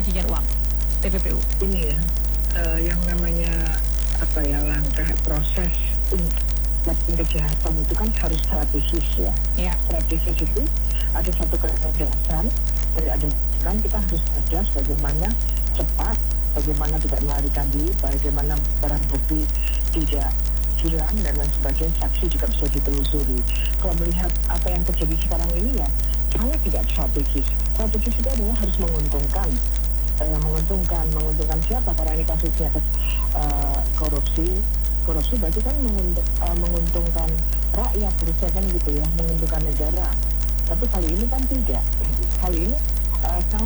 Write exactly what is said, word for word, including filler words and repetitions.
pencucian uang, T P P U? Ini ya, uh, yang namanya apa ya langkah proses untuk melakukan kejahatan itu kan harus strategis ya. Ya. Strategis itu ada satu kecerdasan, dari ada kan kita harus cerdas bagaimana cepat, bagaimana tidak melarikan diri, bagaimana barang bukti tidak hilang dan lain sebagainya, saksi juga bisa ditelusuri. Kalau melihat apa yang terjadi sekarang ini ya sangat tidak strategis. Strategis itu adalah harus menguntungkan, eh, menguntungkan, menguntungkan siapa? Karena ini kasusnya uh, korupsi, korupsi berarti kan menguntung, uh, menguntungkan rakyat, harusnya kan gitu ya, menguntungkan negara. Tapi kali ini kan tidak. Kali ini uh, sangat